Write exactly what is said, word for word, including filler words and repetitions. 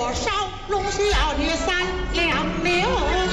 火烧，龙须要女三两流。